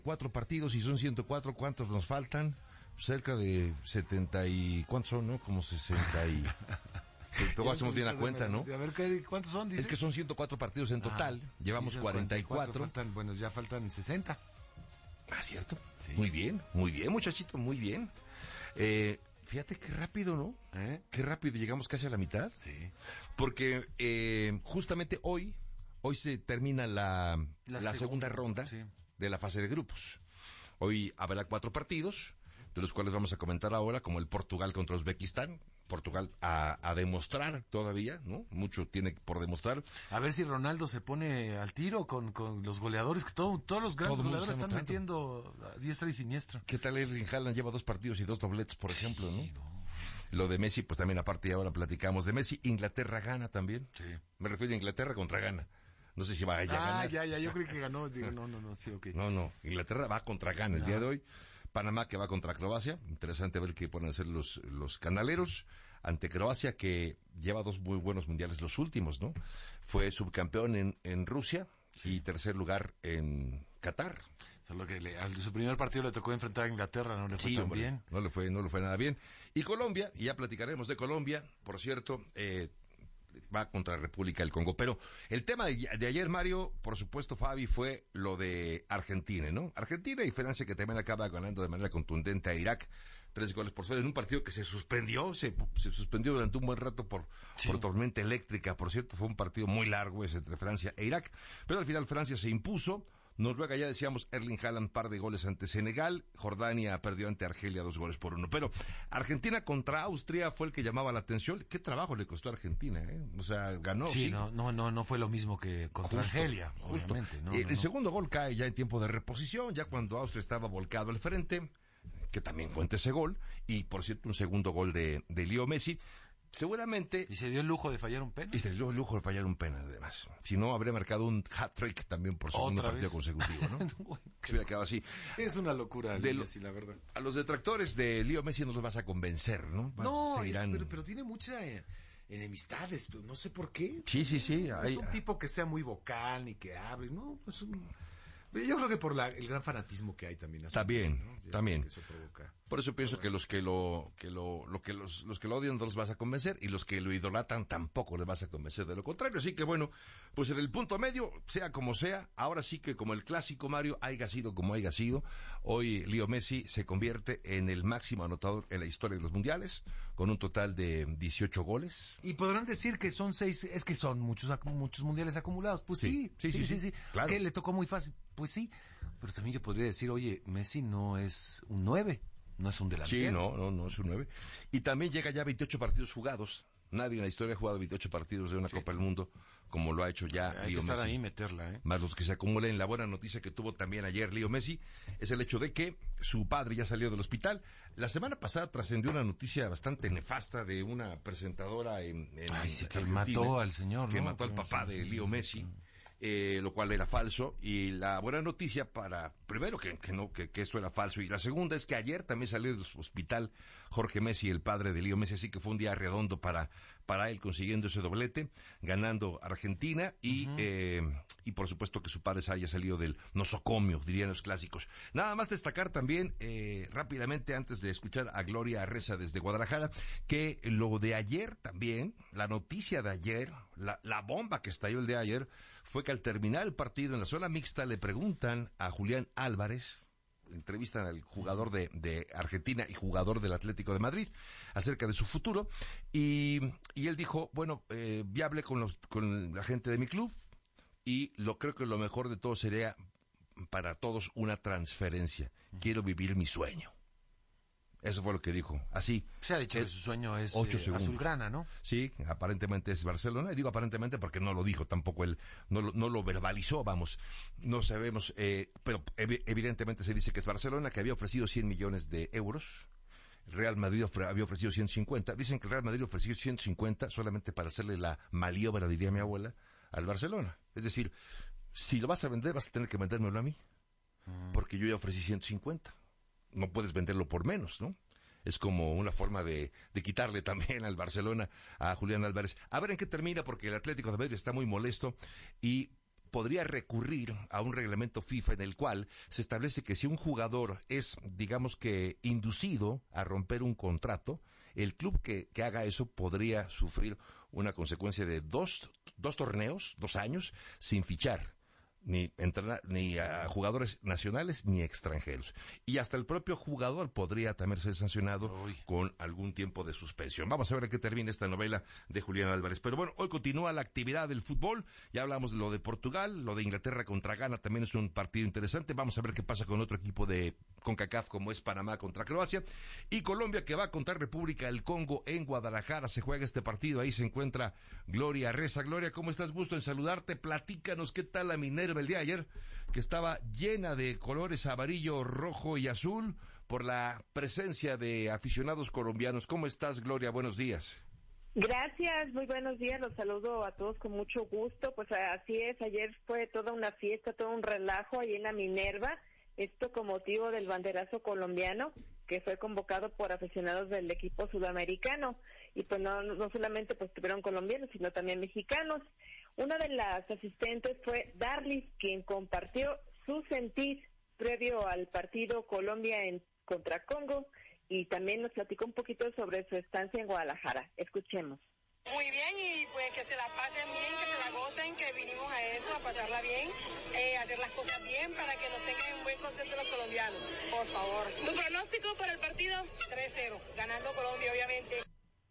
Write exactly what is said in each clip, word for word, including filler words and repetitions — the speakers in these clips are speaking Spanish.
Cuatro partidos y son ciento cuatro, ¿cuántos nos faltan? Cerca de setenta y... ¿Cuántos son, no? Como sesenta y... Luego hacemos bien la cuenta, ¿no? A ver, ¿qué, ¿cuántos son? Dice? Es que son ciento cuatro partidos en total, ah, llevamos cuarenta y cuatro. Faltan, bueno, ya faltan sesenta. Ah, cierto. Sí. Muy bien, muy bien, muchachito, muy bien. Eh, fíjate qué rápido, ¿no? ¿Eh? Qué rápido, llegamos casi a la mitad. Sí. Porque eh, justamente hoy, hoy se termina la, la, la segunda, segunda ronda sí. de la fase de grupos. Hoy habrá cuatro partidos, de los cuales vamos a comentar ahora, como el Portugal contra Uzbekistán. Portugal a, a demostrar todavía, ¿no? Mucho tiene por demostrar. A ver si Ronaldo se pone al tiro con, con los goleadores, que todo, todos los grandes todo goleadores están tanto. metiendo a diestra y siniestra. ¿Qué tal Erling Haaland? Lleva dos partidos y dos dobletes, por ejemplo, ¿no? Sí, no. Lo de Messi, pues también aparte y ahora platicamos de Messi. Inglaterra gana también. Sí. Me refiero a Inglaterra contra Ghana. No sé si va a ya ah, ganar. Ah, ya, ya, yo creí que ganó. Digo, no, no, no, sí, ok. No, no, Inglaterra va contra Ghana el ah. día de hoy. Panamá que va contra Croacia. Interesante ver qué pueden hacer los, los canaleros ante Croacia, que lleva dos muy buenos mundiales, los últimos, ¿no? Fue subcampeón en, en Rusia sí. y tercer lugar en Qatar. Solo que le, al, su primer partido le tocó enfrentar a Inglaterra, no le fue sí, tan hombre, bien. No le fue, no le fue nada bien. Y Colombia, y ya platicaremos de Colombia, por cierto, eh, va contra la República del Congo. Pero el tema de, de ayer, Mario, por supuesto, Fabi, fue lo de Argentina, ¿no? Argentina y Francia, que también acaba ganando de manera contundente a Irak, tres goles por cero, en un partido que se suspendió, se, se suspendió durante un buen rato por, sí. por tormenta eléctrica. Por cierto, fue un partido muy largo ese entre Francia e Irak, pero al final Francia se impuso. Noruega, ya decíamos, Erling Haaland, par de goles ante Senegal. Jordania perdió ante Argelia dos goles por uno. Pero Argentina contra Austria fue el que llamaba la atención. ¿Qué trabajo le costó a Argentina, eh? O sea, ganó, sí. Sí, no, no, no, no fue lo mismo que contra justo, Argelia, justo. obviamente. No, el, no, el no. segundo gol cae ya en tiempo de reposición, ya cuando Austria estaba volcado al frente, que también cuenta ese gol. Y, por cierto, un segundo gol de, de Leo Messi. Seguramente... ¿Y se dio el lujo de fallar un penal? Y se dio el lujo de fallar un penal, además. Si no, habría marcado un hat-trick también por segundo partido vez? consecutivo, ¿no? Se hubiera quedado así. Es una locura, de Messi, la verdad. A los detractores de Leo Messi no los vas a convencer, ¿no? Va, no, es, pero, pero tiene mucha... Eh... enemistades, pero no sé por qué. Sí, sí, sí. No hay, es un tipo que sea muy vocal ni que hable, no, pues un... Yo creo que por la, el gran fanatismo que hay también. También, ¿no? también. Eso provoca. Por eso pienso que los que lo, que lo, lo que los, los que lo odian no los vas a convencer, y los que lo idolatran tampoco les vas a convencer de lo contrario. Así que bueno, pues en el punto medio, sea como sea, ahora sí que como el clásico, Mario, haya sido como haya sido, hoy Leo Messi se convierte en el máximo anotador en la historia de los mundiales, con un total de dieciocho goles. Y podrán decir que son seis, es que son muchos, muchos mundiales acumulados. Pues sí, sí, sí, sí, sí, sí, sí. Claro. Que le tocó muy fácil. Pues sí, pero también yo podría decir, oye, Messi no es un nueve, no es un delantero. Sí, no, no, no es un nueve. Y también llega ya a veintiocho partidos jugados. Nadie en la historia ha jugado veintiocho partidos de una sí. Copa del Mundo, como lo ha hecho ya Hay Leo que estar Messi. ahí y meterla, ¿eh? Más los que se acumulen. La buena noticia que tuvo también ayer Leo Messi es el hecho de que su padre ya salió del hospital. La semana pasada trascendió una noticia bastante nefasta de una presentadora en, en Ay, sí, que Argentina, mató al señor, que ¿no? mató al papá de Leo Messi. Eh, lo cual era falso, y la buena noticia para, primero que, que no, que, que eso era falso, y la segunda es que ayer también salió del hospital Jorge Messi, el padre de Leo Messi, así que fue un día redondo para, para él consiguiendo ese doblete, ganando Argentina, y, uh-huh. eh, y por supuesto que su padre haya salido del nosocomio, dirían los clásicos. Nada más destacar también, eh, rápidamente, antes de escuchar a Gloria Reza desde Guadalajara, que lo de ayer también, la noticia de ayer, la, la bomba que estalló el de ayer, fue que al terminar el partido en la zona mixta le preguntan a Julián Álvarez, entrevistan al jugador de, de Argentina y jugador del Atlético de Madrid, acerca de su futuro, y, y él dijo, bueno, eh, ya hablé con, los, con la gente de mi club, y lo creo que lo mejor de todo sería para todos una transferencia. Quiero vivir mi sueño. Eso fue lo que dijo. Así. Se ha dicho que su sueño es eh, azulgrana, ¿no? Sí, aparentemente es Barcelona. Y digo aparentemente porque no lo dijo tampoco él, no lo, no lo verbalizó, vamos. No sabemos, eh, pero ev- evidentemente se dice que es Barcelona, que había ofrecido cien millones de euros. El Real Madrid ofre- había ofrecido ciento cincuenta. Dicen que el Real Madrid ofreció ciento cincuenta solamente para hacerle la maniobra, diría mi abuela, al Barcelona. Es decir, si lo vas a vender, vas a tener que vendérmelo a mí. Porque yo ya ofrecí ciento cincuenta. No puedes venderlo por menos, ¿no? Es como una forma de, de quitarle también al Barcelona a Julián Álvarez. A ver en qué termina, porque el Atlético de Madrid está muy molesto y podría recurrir a un reglamento FIFA en el cual se establece que si un jugador es, digamos que, inducido a romper un contrato, el club que, que haga eso podría sufrir una consecuencia de dos, dos torneos, dos años, sin fichar ni entrenar, ni a jugadores nacionales ni extranjeros. Y hasta el propio jugador podría también ser sancionado Uy. con algún tiempo de suspensión. Vamos a ver a qué termina esta novela de Julián Álvarez. Pero bueno, hoy continúa la actividad del fútbol. Ya hablamos de lo de Portugal, lo de Inglaterra contra Ghana también es un partido interesante. Vamos a ver qué pasa con otro equipo de CONCACAF como es Panamá contra Croacia. Y Colombia, que va contra República del Congo en Guadalajara. Se juega este partido. Ahí se encuentra Gloria Reza. Gloria, ¿cómo estás? Gusto en saludarte. Platícanos qué tal la Minerva el día de ayer, que estaba llena de colores amarillo, rojo y azul por la presencia de aficionados colombianos. ¿Cómo estás, Gloria? Buenos días. Gracias, muy buenos días, los saludo a todos con mucho gusto. Pues así es, ayer fue toda una fiesta, todo un relajo ahí en la Minerva, esto con motivo del banderazo colombiano que fue convocado por aficionados del equipo sudamericano, y pues no, no solamente pues tuvieron colombianos, sino también mexicanos. Una de las asistentes fue Darlis, quien compartió su sentir previo al partido Colombia en contra Congo, y también nos platicó un poquito sobre su estancia en Guadalajara. Escuchemos. Muy bien, y pues que se la pasen bien, que se la gocen, que vinimos a eso, a pasarla bien, eh, a hacer las cosas bien para que nos tengan un buen concepto los colombianos, por favor. ¿Tu pronóstico para el partido? tres cero, ganando Colombia, obviamente.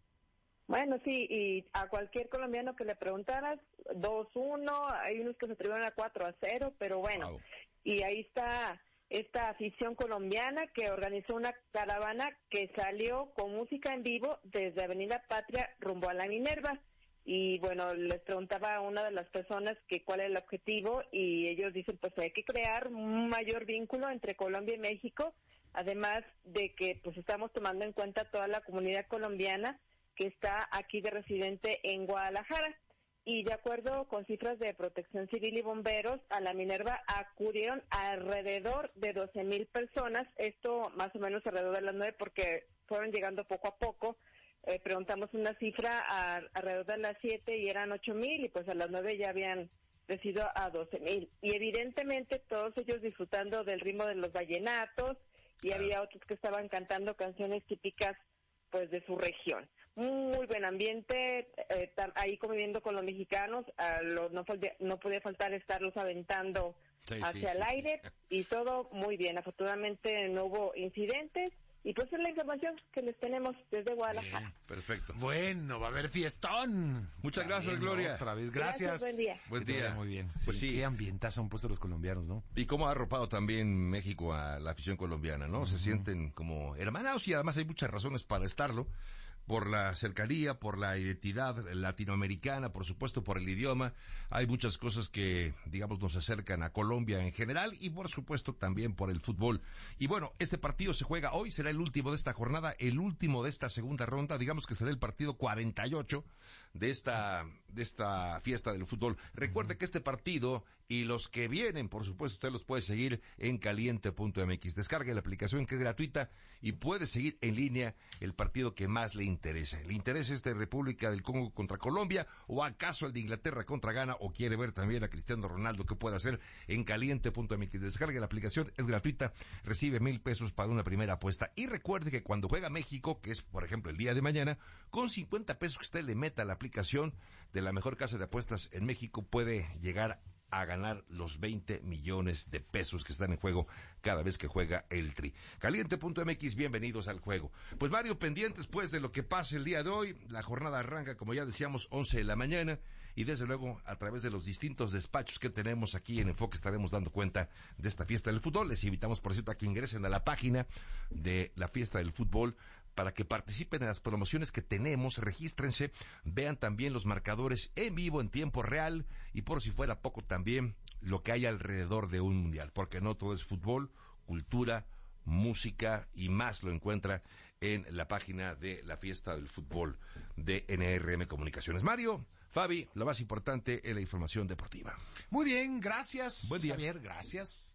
Bueno, sí, y a cualquier colombiano que le preguntaras, dos uno, hay unos que se atrevieron a cuatro a cero, pero bueno, wow. Y ahí está esta afición colombiana que organizó una caravana que salió con música en vivo desde Avenida Patria rumbo a la Minerva. Y bueno, les preguntaba a una de las personas que cuál es el objetivo, y ellos dicen pues hay que crear un mayor vínculo entre Colombia y México, además de que pues estamos tomando en cuenta toda la comunidad colombiana que está aquí de residente en Guadalajara. Y de acuerdo con cifras de Protección Civil y Bomberos, a la Minerva acudieron alrededor de doce mil personas, esto más o menos alrededor de las nueve, porque fueron llegando poco a poco. Eh, preguntamos una cifra a, alrededor de las siete y eran ocho mil, y pues a las nueve ya habían crecido a doce mil. Y evidentemente todos ellos disfrutando del ritmo de los vallenatos, y claro, había otros que estaban cantando canciones típicas pues de su región. Muy buen ambiente, eh, ahí conviviendo con los mexicanos, a lo, no, no podía faltar estarlos aventando sí, hacia sí, el sí, aire, sí. Y todo muy bien. Afortunadamente no hubo incidentes, y pues es la información que les tenemos desde Guadalajara. Bien, perfecto. Bueno, va a haber fiestón. Muchas gracias, También, Gloria. Otra vez, gracias. Gracias, buen día. Buen día. Muy bien. Pues sí, sí. Qué ambientazo han puesto los colombianos, ¿no? Y cómo ha arropado también México a la afición colombiana, ¿no? Uh-huh. Se sienten como hermanados, y además hay muchas razones para estarlo. Por la cercanía, por la identidad latinoamericana, por supuesto por el idioma. Hay muchas cosas que, digamos, nos acercan a Colombia en general, y por supuesto también por el fútbol. Y bueno, este partido se juega hoy, será el último de esta jornada, el último de esta segunda ronda, digamos que será el partido cuarenta y ocho de esta, de esta fiesta del fútbol. Recuerde que este partido y los que vienen, por supuesto, usted los puede seguir en caliente punto m x. Descargue la aplicación, que es gratuita, y puede seguir en línea el partido que más le interese. ¿Le interesa este República del Congo contra Colombia, o acaso el de Inglaterra contra Ghana, o quiere ver también a Cristiano Ronaldo? ¿Qué puede hacer? En caliente punto m x. Descargue la aplicación, es gratuita, recibe mil pesos para una primera apuesta. Y recuerde que cuando juega México, que es por ejemplo el día de mañana, con cincuenta pesos que usted le meta a la aplicación de la mejor casa de apuestas en México, puede llegar a ganar los veinte millones de pesos que están en juego cada vez que juega el Tri. caliente punto m x, bienvenidos al juego. Pues Mario, pendientes pues de lo que pase el día de hoy. La jornada arranca, como ya decíamos, once de la mañana, y desde luego a través de los distintos despachos que tenemos aquí en Enfoque estaremos dando cuenta de esta fiesta del fútbol. Les invitamos, por cierto, a que ingresen a la página de la fiesta del fútbol para que participen en las promociones que tenemos. Regístrense, vean también los marcadores en vivo, en tiempo real, y por si fuera poco también lo que hay alrededor de un mundial, porque no todo es fútbol, cultura, música y más lo encuentra en la página de la fiesta del fútbol de N R M Comunicaciones. Mario, Fabi, lo más importante es la información deportiva. Muy bien, gracias. Buen día. Javier, gracias.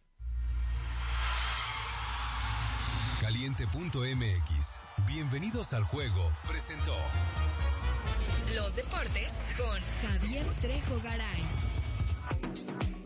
caliente punto m x. Bienvenidos al juego. Presentó los deportes con Javier Trejo Garay.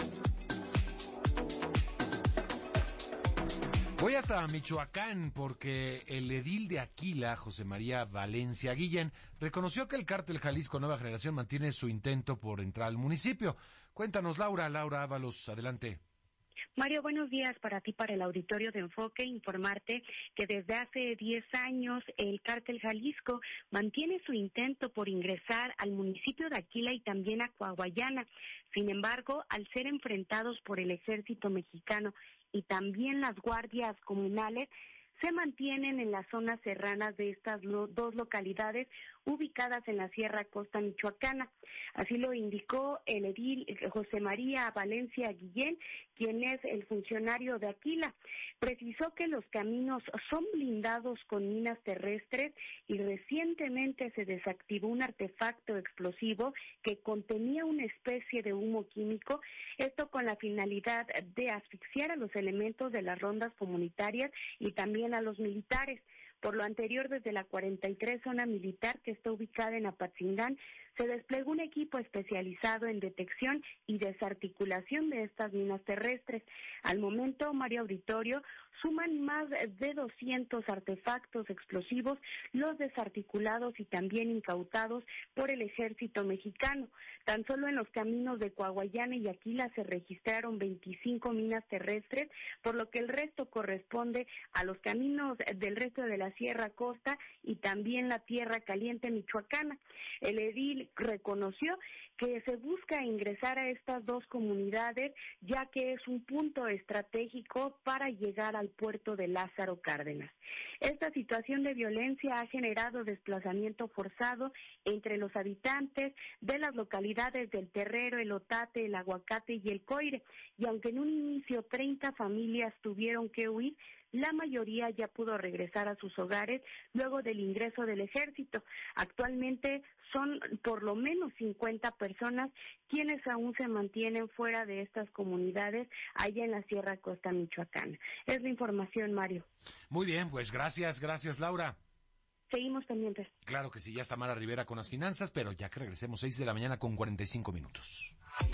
Voy hasta Michoacán porque el edil de Aquila, José María Valencia Guillén, reconoció que el cártel Jalisco Nueva Generación mantiene su intento por entrar al municipio. Cuéntanos, Laura, Laura Ábalos, adelante. Mario, buenos días para ti, para el auditorio de Enfoque. Informarte que desde hace diez años el cártel Jalisco mantiene su intento por ingresar al municipio de Aquila y también a Coahuayana. Sin embargo, al ser enfrentados por el ejército mexicano y también las guardias comunales, se mantienen en las zonas serranas de estas lo, dos localidades ubicadas en la Sierra Costa Michoacana. Así lo indicó el edil José María Valencia Guillén, quien es el funcionario de Aquila. Precisó que los caminos son blindados con minas terrestres y recientemente se desactivó un artefacto explosivo que contenía una especie de humo químico, esto con la finalidad de asfixiar a los elementos de las rondas comunitarias y también a los militares. Por lo anterior, desde la cuarenta y tres zona militar que está ubicada en Apatzingán, se desplegó un equipo especializado en detección y desarticulación de estas minas terrestres. Al momento, Mario Auditorio, suman más de doscientos artefactos explosivos, los desarticulados y también incautados por el ejército mexicano. Tan solo en los caminos de Coahuayana y Aquila se registraron veinticinco minas terrestres, por lo que el resto corresponde a los caminos del resto de la Sierra Costa y también la Tierra Caliente michoacana. El edil reconoció que se busca ingresar a estas dos comunidades, ya que es un punto estratégico para llegar al puerto de Lázaro Cárdenas. Esta situación de violencia ha generado desplazamiento forzado entre los habitantes de las localidades del Terrero, el Otate, el Aguacate y el Coire, y aunque en un inicio treinta familias tuvieron que huir, la mayoría ya pudo regresar a sus hogares luego del ingreso del ejército. Actualmente son por lo menos cincuenta personas quienes aún se mantienen fuera de estas comunidades allá en la Sierra Costa Michoacana. Es la información, Mario. Muy bien, pues gracias, gracias, Laura. Seguimos pendientes. Claro que sí, ya está Mara Rivera con las finanzas, pero ya que regresemos, seis de la mañana con cuarenta y cinco minutos.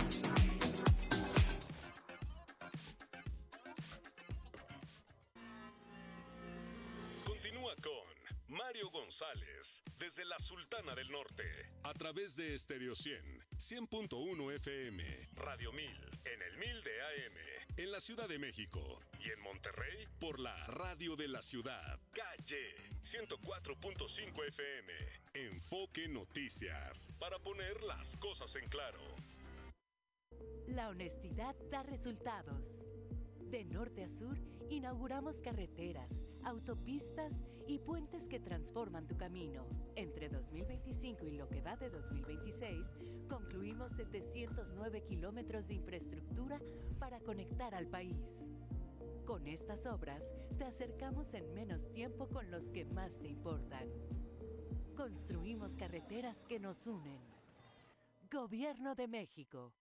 Mario González, desde la Sultana del Norte, a través de Estéreo cien, cien punto uno F M, Radio mil, en el mil de A M, en la Ciudad de México y en Monterrey por la Radio de la Ciudad, Calle, ciento cuatro punto cinco F M, Enfoque Noticias, para poner las cosas en claro. La honestidad da resultados. De norte a sur, inauguramos carreteras, autopistas y puentes que transforman tu camino. Entre dos mil veinticinco y lo que va de dos mil veintiséis, concluimos setecientos nueve kilómetros de infraestructura para conectar al país. Con estas obras, te acercamos en menos tiempo con los que más te importan. Construimos carreteras que nos unen. Gobierno de México.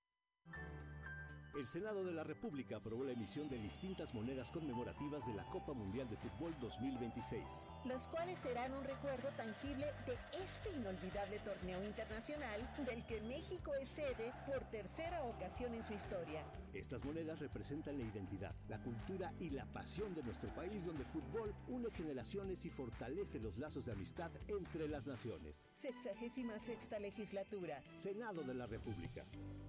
El Senado de la República aprobó la emisión de distintas monedas conmemorativas de la Copa Mundial de Fútbol dos mil veintiséis. Las cuales serán un recuerdo tangible de este inolvidable torneo internacional del que México es sede por tercera ocasión en su historia. Estas monedas representan la identidad, la cultura y la pasión de nuestro país, donde el fútbol une generaciones y fortalece los lazos de amistad entre las naciones. Sexagésima sexta legislatura. Senado de la República.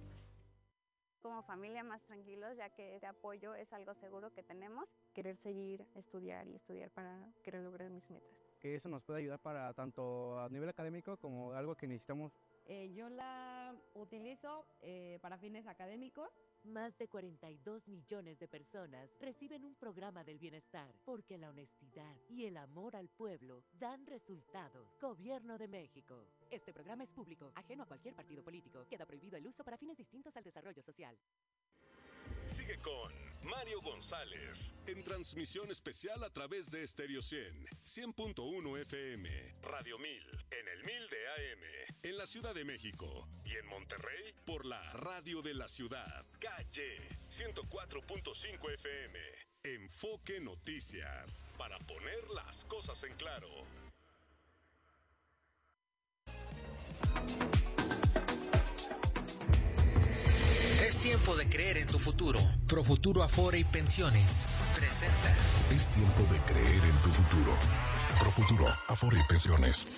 Como familia más tranquilos, ya que este apoyo es algo seguro que tenemos. Querer seguir, estudiar y estudiar para querer lograr mis metas. Que eso nos puede ayudar para tanto a nivel académico como algo que necesitamos. Eh, yo la utilizo eh, para fines académicos. Más de cuarenta y dos millones de personas reciben un programa del bienestar, porque la honestidad y el amor al pueblo dan resultados. Gobierno de México. Este programa es público, ajeno a cualquier partido político. Queda prohibido el uso para fines distintos al desarrollo social. Sigue con Mario González en transmisión especial a través de Estéreo cien, cien punto uno F M, Radio mil, en el mil de A M, en la Ciudad de México y en Monterrey por la Radio de la Ciudad, Calle, ciento cuatro punto cinco F M, Enfoque Noticias, para poner las cosas en claro. Es tiempo tiempo de creer en tu futuro. Profuturo Afore y Pensiones presenta. Es tiempo de creer en tu futuro. Profuturo Afore y Pensiones.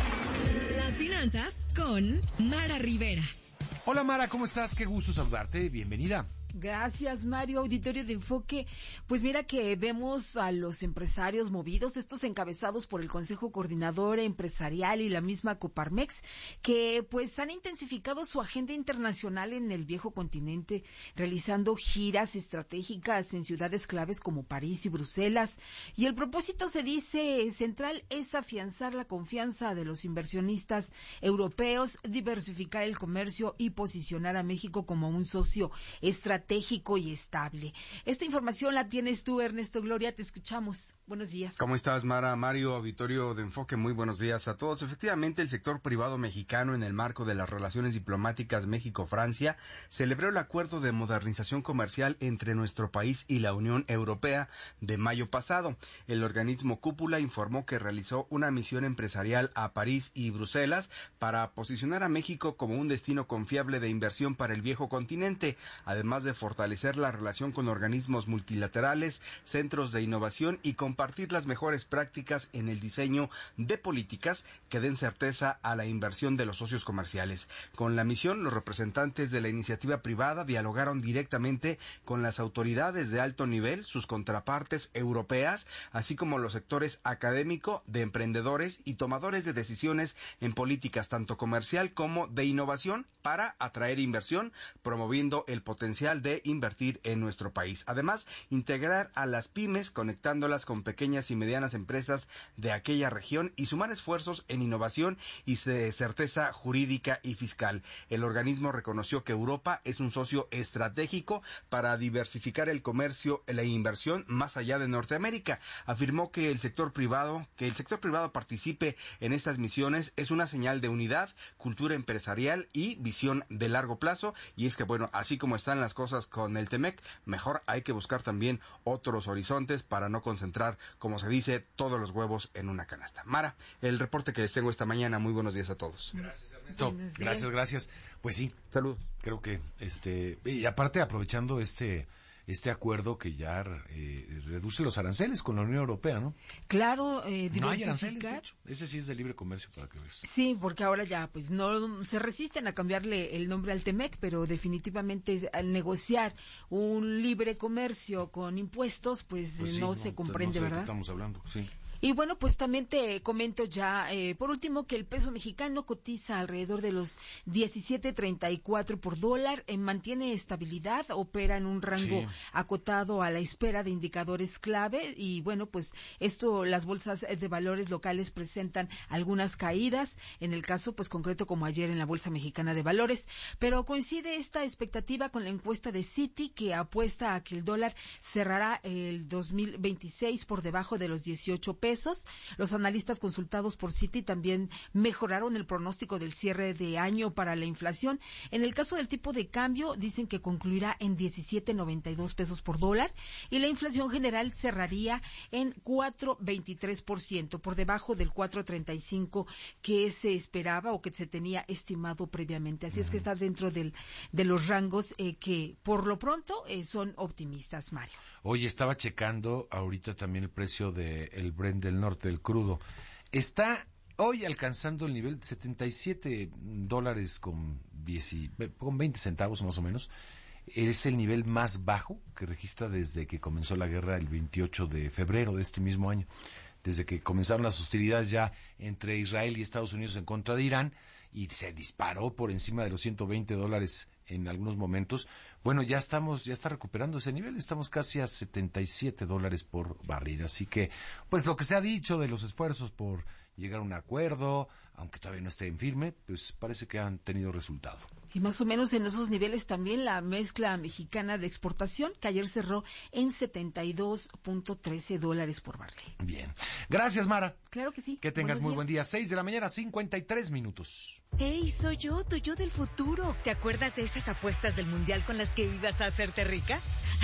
Las finanzas con Mara Rivera. Hola Mara, ¿cómo estás? Qué gusto saludarte. Bienvenida. Gracias, Mario. Auditorio de Enfoque. Pues mira que vemos a los empresarios movidos, estos encabezados por el Consejo Coordinador Empresarial y la misma Coparmex, que pues han intensificado su agenda internacional en el viejo continente, realizando giras estratégicas en ciudades claves como París y Bruselas. Y el propósito, se dice, central es afianzar la confianza de los inversionistas europeos, diversificar el comercio y posicionar a México como un socio estratégico estratégico y estable. Esta información la tienes tú, Ernesto Gloria, te escuchamos. Buenos días. ¿Cómo estás, Mara? Mario, auditorio de Enfoque, muy buenos días a todos. Efectivamente, el sector privado mexicano, en el marco de las relaciones diplomáticas México-Francia, celebró el acuerdo de modernización comercial entre nuestro país y la Unión Europea de mayo pasado. El organismo Cúpula informó que realizó una misión empresarial a París y Bruselas para posicionar a México como un destino confiable de inversión para el viejo continente, además de fortalecer la relación con organismos multilaterales, centros de innovación y compartir las mejores prácticas en el diseño de políticas que den certeza a la inversión de los socios comerciales. Con la misión, los representantes de la iniciativa privada dialogaron directamente con las autoridades de alto nivel, sus contrapartes europeas, así como los sectores académico, de emprendedores y tomadores de decisiones en políticas tanto comercial como de innovación para atraer inversión, promoviendo el potencial de invertir en nuestro país. Además, integrar a las pymes, conectándolas con pequeñas y medianas empresas de aquella región y sumar esfuerzos en innovación y de certeza jurídica y fiscal. El organismo reconoció que Europa es un socio estratégico para diversificar el comercio y la inversión más allá de Norteamérica. Afirmó que el sector privado, que el sector privado participe en estas misiones es una señal de unidad, cultura empresarial y visión de largo plazo. Y es que, bueno, así como están las cosas con el Temec, mejor hay que buscar también otros horizontes para no concentrar, como se dice, todos los huevos en una canasta. Mara, el reporte que les tengo esta mañana. Muy buenos días a todos. Gracias, Ernesto. Gracias, gracias. Pues sí. Salud. Creo que, este, y aparte aprovechando este... este acuerdo que ya eh, reduce los aranceles con la Unión Europea, ¿no? Claro, eh, no hay aranceles, de hecho. Ese sí es de libre comercio, para que veas. Sí, porque ahora ya, pues, no se resisten a cambiarle el nombre al Temec, pero definitivamente al negociar un libre comercio con impuestos, pues, pues sí, no, no se comprende, no sé ¿verdad? De qué estamos hablando, sí. Y bueno, pues también te comento ya, eh, por último, que el peso mexicano cotiza alrededor de los diecisiete treinta y cuatro por dólar, eh, mantiene estabilidad, opera en un rango sí. acotado a la espera de indicadores clave y bueno, pues esto, las bolsas de valores locales presentan algunas caídas, en el caso pues concreto como ayer en la Bolsa Mexicana de Valores, pero coincide esta expectativa con la encuesta de Citi que apuesta a que el dólar cerrará el dos mil veintiséis por debajo de los dieciocho pesos. Pesos. Los analistas consultados por Citi también mejoraron el pronóstico del cierre de año para la inflación. En el caso del tipo de cambio, dicen que concluirá en diecisiete noventa y dos pesos por dólar y la inflación general cerraría en cuatro veintitrés por ciento, por debajo del cuatro treinta y cinco que se esperaba o que se tenía estimado previamente. Así uh-huh. es que está dentro del, de los rangos eh, que por lo pronto eh, son optimistas, Mario. Oye, estaba checando ahorita también el precio del Brent del norte, del crudo. Está hoy alcanzando el nivel de setenta y siete dólares con, diez, con veinte centavos más o menos. Es el nivel más bajo que registra desde que comenzó la guerra el veintiocho de febrero de este mismo año. Desde que comenzaron las hostilidades ya entre Israel y Estados Unidos en contra de Irán y se disparó por encima de los ciento veinte dólares en algunos momentos. Bueno, ya estamos, ya está recuperando ese nivel, estamos casi a setenta y siete dólares por barril, así que, pues lo que se ha dicho de los esfuerzos por llegar a un acuerdo, aunque todavía no esté en firme, pues parece que han tenido resultado. Y más o menos en esos niveles también la mezcla mexicana de exportación, que ayer cerró en setenta y dos punto trece dólares por barril. Bien. Gracias, Mara. Claro que sí. Que tengas muy buen día. seis de la mañana, cincuenta y tres minutos. Hey, soy yo, tu yo del futuro. ¿Te acuerdas de esas apuestas del mundial con las que ibas a hacerte rica?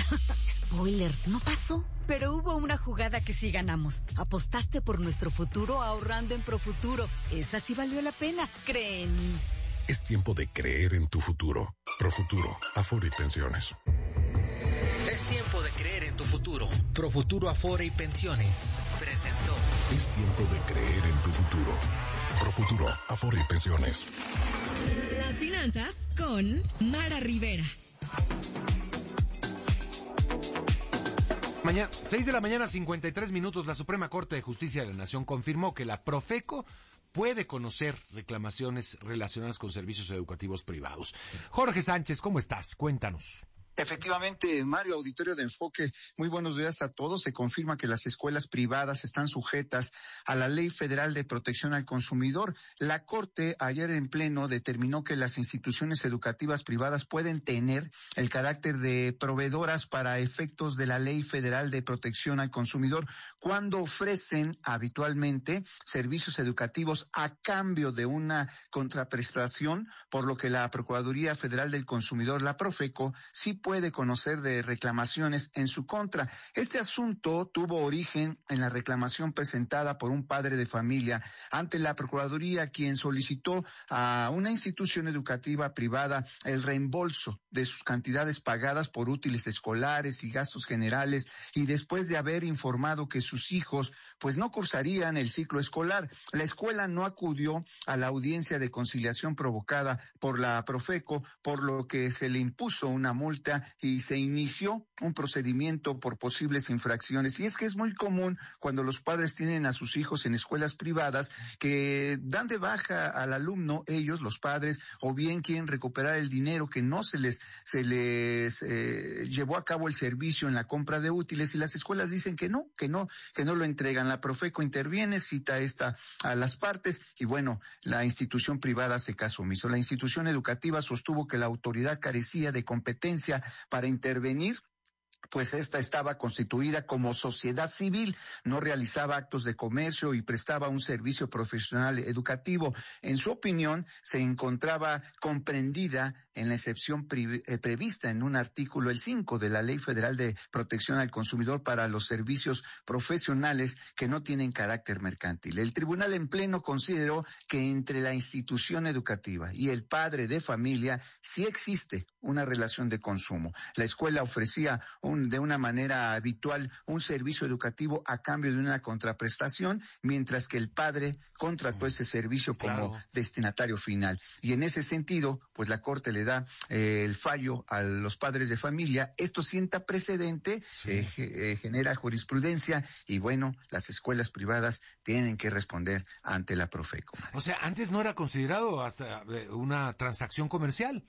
Spoiler, no pasó. Pero hubo una jugada que sí ganamos. Apostaste por nuestro futuro ahorrando en Profuturo. Esa sí valió la pena, cree en mí. Es tiempo de creer en tu futuro. Profuturo, Afore y Pensiones. Es tiempo de creer en tu futuro. Profuturo Afore y Pensiones presentó. Es tiempo de creer en tu futuro. Profuturo, Afore y Pensiones. Las finanzas con Mara Rivera. Mañana, seis de la mañana, cincuenta y tres minutos, la Suprema Corte de Justicia de la Nación confirmó que la Profeco puede conocer reclamaciones relacionadas con servicios educativos privados. Jorge Sánchez, ¿cómo estás? Cuéntanos. Efectivamente, Mario, auditorio de Enfoque, muy buenos días a todos. Se confirma que las escuelas privadas están sujetas a la Ley Federal de Protección al Consumidor. La Corte ayer en pleno determinó que las instituciones educativas privadas pueden tener el carácter de proveedoras para efectos de la Ley Federal de Protección al Consumidor cuando ofrecen habitualmente servicios educativos a cambio de una contraprestación, por lo que la Procuraduría Federal del Consumidor, la Profeco, sí puede conocer de reclamaciones en su contra. Este asunto tuvo origen en la reclamación presentada por un padre de familia ante la Procuraduría, quien solicitó a una institución educativa privada el reembolso de sus cantidades pagadas por útiles escolares y gastos generales, y después de haber informado que sus hijos pues no cursarían el ciclo escolar. La escuela no acudió a la audiencia de conciliación provocada por la Profeco, por lo que se le impuso una multa y se inició un procedimiento por posibles infracciones. Y es que es muy común cuando los padres tienen a sus hijos en escuelas privadas que dan de baja al alumno, ellos, los padres, o bien quieren recuperar el dinero que no se les se les eh, llevó a cabo el servicio en la compra de útiles, y las escuelas dicen que no, que no, que no lo entregan. La Profeco interviene, cita esta a las partes, y bueno, la institución privada hace caso omiso. La institución educativa sostuvo que la autoridad carecía de competencia para intervenir, pues esta estaba constituida como sociedad civil, no realizaba actos de comercio y prestaba un servicio profesional educativo. En su opinión, se encontraba comprendida en la excepción pre- eh, prevista en un artículo, el cinco de la Ley Federal de Protección al Consumidor para los servicios profesionales que no tienen carácter mercantil. El tribunal en pleno consideró que entre la institución educativa y el padre de familia sí existe una relación de consumo. La escuela ofrecía un, de una manera habitual un servicio educativo a cambio de una contraprestación, mientras que el padre contrató ese servicio como claro. destinatario final. Y en ese sentido, pues la Corte le da eh, el fallo a los padres de familia. Esto sienta precedente, sí. eh, eh, genera jurisprudencia, y bueno, las escuelas privadas tienen que responder ante la Profeco. O sea, antes no era considerado hasta una transacción comercial.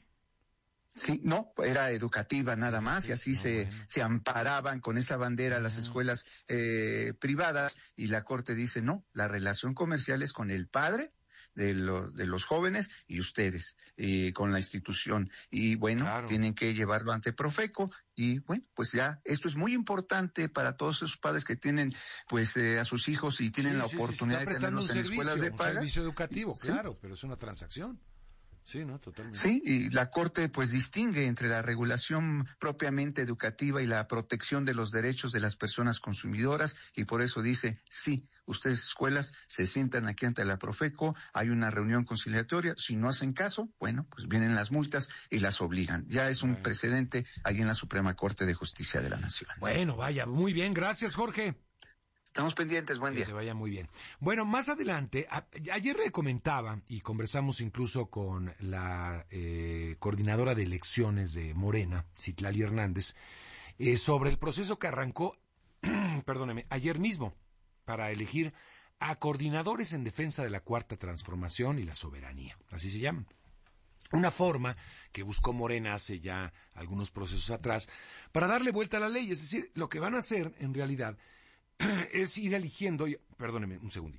Sí, no, era educativa nada más, y así no, se, bueno. se amparaban con esa bandera las escuelas eh, privadas, y la Corte dice no, la relación comercial es con el padre de, lo, de los jóvenes y ustedes, y con la institución, y bueno, claro. tienen que llevarlo ante Profeco, y bueno, pues ya, esto es muy importante para todos esos padres que tienen pues eh, a sus hijos y tienen sí, la sí, oportunidad sí, de tenerlos en servicio, escuelas de paga. Un servicio educativo, sí. claro, pero es una transacción. Sí, ¿no? Totalmente. Sí, y la Corte pues distingue entre la regulación propiamente educativa y la protección de los derechos de las personas consumidoras, y por eso dice, sí, ustedes escuelas se sientan aquí ante la Profeco, hay una reunión conciliatoria, si no hacen caso, bueno, pues vienen las multas y las obligan. Ya es un bueno. precedente ahí en la Suprema Corte de Justicia de la Nación. Bueno, vaya, muy bien, gracias Jorge. Estamos pendientes, buen día. Que te vaya muy bien. Bueno, más adelante, a, ayer le comentaba, y conversamos incluso con la eh, coordinadora de elecciones de Morena, Citlali Hernández, eh, sobre el proceso que arrancó, perdóneme, ayer mismo, para elegir a coordinadores en defensa de la Cuarta Transformación y la soberanía, así se llaman. Una forma que buscó Morena hace ya algunos procesos atrás, para darle vuelta a la ley, es decir, lo que van a hacer en realidad es ir eligiendo, perdóneme un segundito,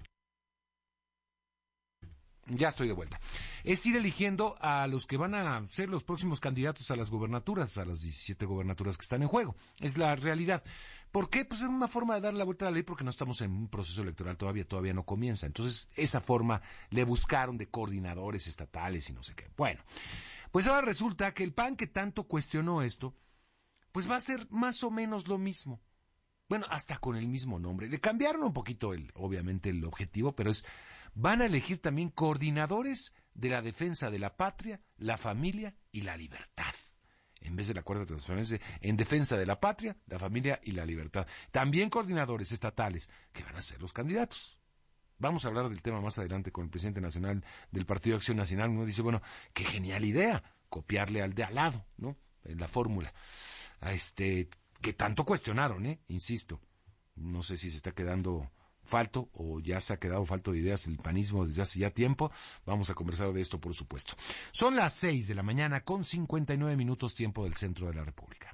ya estoy de vuelta, es ir eligiendo a los que van a ser los próximos candidatos a las gubernaturas, a las diecisiete gubernaturas que están en juego, es la realidad. ¿Por qué? Pues es una forma de dar la vuelta a la ley, porque no estamos en un proceso electoral todavía, todavía no comienza, entonces esa forma le buscaron de coordinadores estatales y no sé qué. Bueno, pues ahora resulta que el P A N, que tanto cuestionó esto, pues va a ser más o menos lo mismo. Bueno, hasta con el mismo nombre. Le cambiaron un poquito, el, obviamente, el objetivo, pero es, van a elegir también coordinadores de la defensa de la patria, la familia y la libertad. En vez de la cuarta transferencia, en defensa de la patria, la familia y la libertad. También coordinadores estatales, que van a ser los candidatos. Vamos a hablar del tema más adelante con el presidente nacional del Partido Acción Nacional. Uno dice, bueno, qué genial idea, copiarle al de al lado, ¿no? En la fórmula. A este, que tanto cuestionaron, ¿eh? Insisto. No sé si se está quedando falto o ya se ha quedado falto de ideas el panismo desde hace ya tiempo. Vamos a conversar de esto, por supuesto. Son las seis de la mañana con cincuenta y nueve minutos tiempo del centro de la República.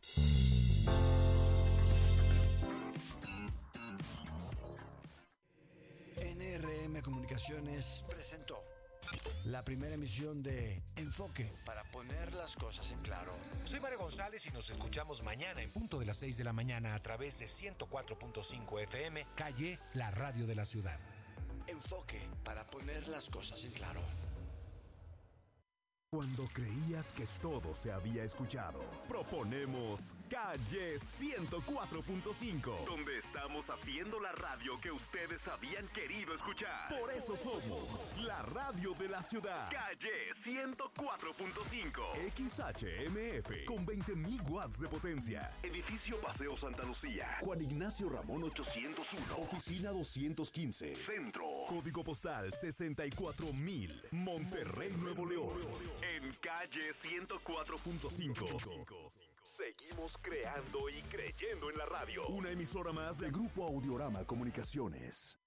N R M Comunicaciones presentó la primera emisión de Enfoque para poner las cosas en claro. Soy Mario González y nos escuchamos mañana en punto de las seis de la mañana a través de ciento cuatro punto cinco F M, Calle, la radio de la ciudad. Enfoque para poner las cosas en claro. Cuando creías que todo se había escuchado, proponemos Calle ciento cuatro punto cinco, donde estamos haciendo la radio que ustedes habían querido escuchar. Por eso somos la radio de la ciudad. Calle ciento cuatro punto cinco, X H M F, con veinte mil watts de potencia. Edificio Paseo Santa Lucía, Juan Ignacio Ramón ochocientos uno, Oficina doscientos quince, Centro. Código postal sesenta y cuatro mil, Monterrey, Nuevo León. En Calle ciento cuatro punto cinco. Seguimos creando y creyendo en la radio. Una emisora más del Grupo Audiorama Comunicaciones.